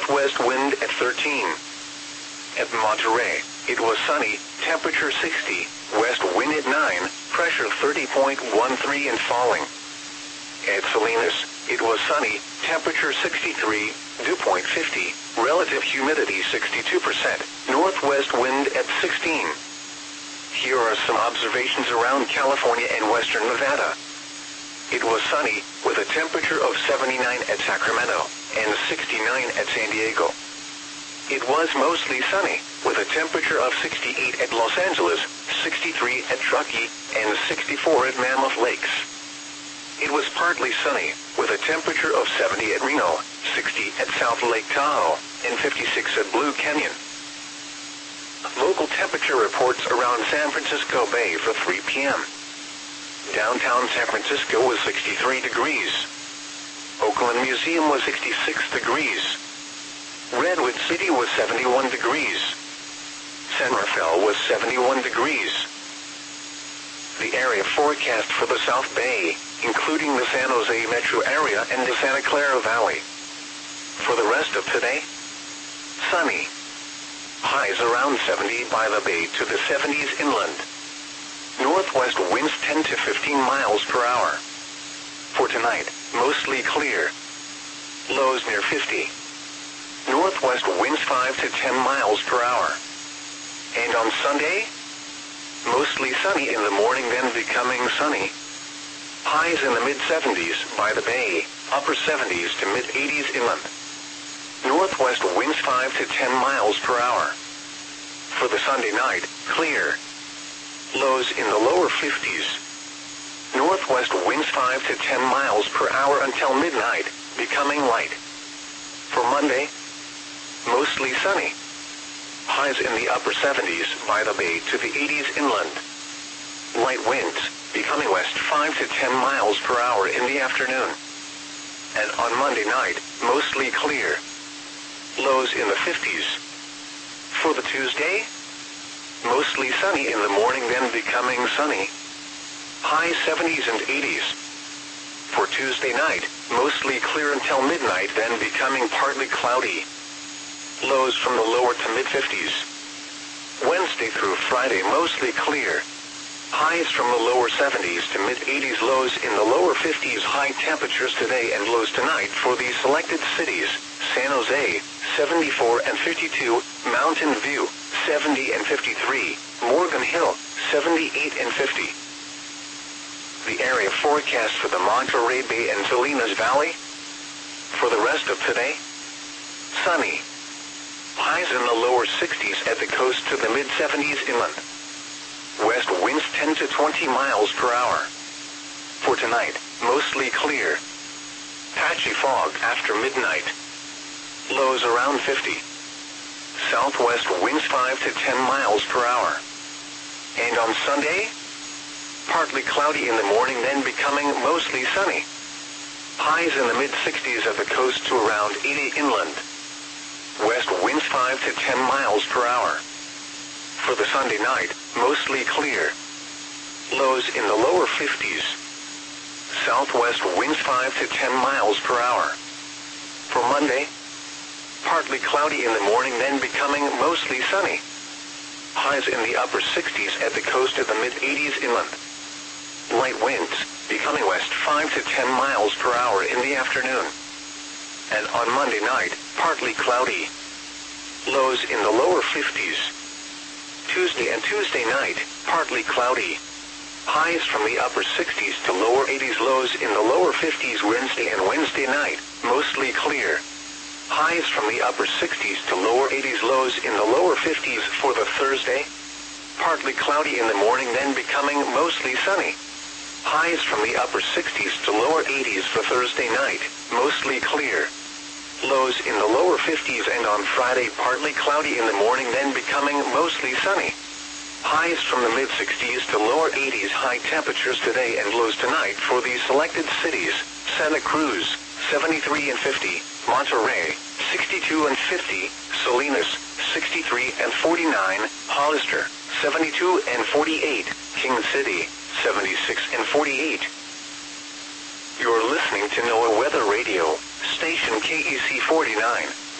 northwest wind at 13. At Monterey, it was sunny, temperature 60, west wind at 9, pressure 30.13 and falling. At Salinas, it was sunny, temperature 63, dew point 50, relative humidity 62%, northwest wind at 16. Here are some observations around California and western Nevada. It was sunny, with a temperature of 79 at Sacramento, and 69 at San Diego. It was mostly sunny, with a temperature of 68 at Los Angeles, 63 at Truckee, and 64 at Mammoth Lakes. It was partly sunny, with a temperature of 70 at Reno, 60 at South Lake Tahoe, and 56 at Blue Canyon. Local temperature reports around San Francisco Bay for 3 p.m. Downtown San Francisco was 63 degrees. Oakland Museum was 66 degrees. Redwood City was 71 degrees. San Rafael was 71 degrees. The area forecast for the South Bay, including the San Jose metro area and the Santa Clara Valley. For the rest of today, sunny. Highs around 70 by the bay to the 70s inland. Northwest winds 10 to 15 miles per hour. For tonight, mostly clear. Lows near 50. Northwest winds 5 to 10 miles per hour. And on Sunday, mostly sunny in the morning, then becoming sunny. Highs in the mid-70s by the bay, upper 70s to mid-80s inland. Northwest winds 5 to 10 miles per hour. For the Sunday night, clear. Lows in the lower 50s. Northwest winds 5 to 10 miles per hour until midnight, becoming light. For Monday, mostly sunny. Highs in the upper 70s by the bay to the 80s inland. Light winds, becoming west 5 to 10 miles per hour in the afternoon. And on Monday night, mostly clear. Lows in the 50s. For the Tuesday, mostly sunny in the morning, then becoming sunny. High 70s and 80s. For Tuesday night, mostly clear until midnight, then becoming partly cloudy. Lows from the lower to mid-50s. Wednesday through Friday, mostly clear. Highs from the lower 70s to mid-80s, lows in the lower 50s. High temperatures today and lows tonight for the selected cities: San Jose, 74 and 52, Mountain View, 70 and 53, Morgan Hill, 78 and 50. The area forecast for the Monterey Bay and Salinas Valley. For the rest of today, sunny. Highs in the lower 60s at the coast to the mid-70s inland. West winds 10 to 20 miles per hour. For tonight, mostly clear. Patchy fog after midnight. Lows around 50. Southwest winds 5 to 10 miles per hour. And on Sunday, partly cloudy in the morning, then becoming mostly sunny. Highs in the mid-60s at the coast to around 80 inland. West winds 5 to 10 miles per hour. For the Sunday night, mostly clear. Lows in the lower 50s. Southwest winds 5 to 10 miles per hour. For Monday, partly cloudy in the morning, then becoming mostly sunny. Highs in the upper 60s at the coast to the mid-80s inland. Light winds, becoming west 5 to 10 miles per hour in the afternoon. And on Monday night, partly cloudy. Lows in the lower 50s. Tuesday and Tuesday night, partly cloudy. Highs from the upper 60s to lower 80s, lows in the lower 50s Wednesday and Wednesday night, mostly clear. Highs from the upper 60s to lower 80s, lows in the lower 50s for the Thursday. Partly cloudy in the morning, then becoming mostly sunny. Highs from the upper 60s to lower 80s for Thursday night, mostly clear. Lows in the lower 50s, and on Friday partly cloudy in the morning, then becoming mostly sunny. Highs from the mid-60s to lower 80s. High temperatures today and lows tonight for the selected cities: Santa Cruz, 73 and 50, Monterey, 62 and 50, Salinas, 63 and 49, Hollister, 72 and 48, King City, 76 and 48. You're listening to NOAA Weather Radio, station KEC 49.